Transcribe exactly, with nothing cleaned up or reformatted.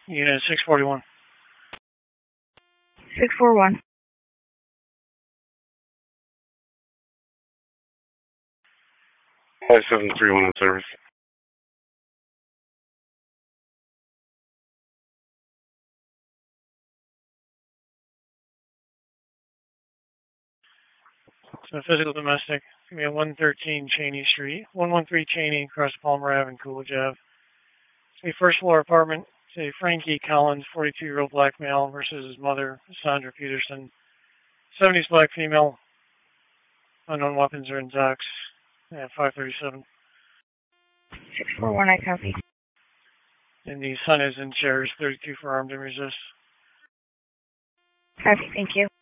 Unit six forty-one. six four one. five seven three one on service. So physical domestic. It's going to be at one thirteen Cheney Street. one one three Cheney across Palmer Ave and Coolidge Ave. It's a first floor apartment. It's a Frankie Collins, forty-two-year-old black male versus his mother, Sandra Peterson. seventies black female. Unknown weapons are in docks at five thirty-seven. six four one, I copy. And the son is in chairs, thirty-two for armed and resist. Copy, thank you.